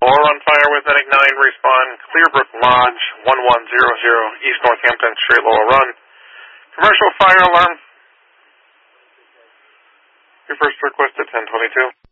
Or on fire with Medic 9, respond Clearbrook Lodge, 1100 East Northampton, straight Lowell Run. Commercial fire alarm. Your first request at 1022.